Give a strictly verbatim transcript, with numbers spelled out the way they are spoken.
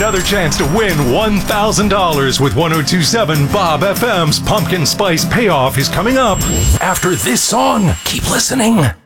another chance to win one thousand dollars with one oh two point seven Bob F M's Pumpkin Spice Payoff is coming up after this song. Keep listening.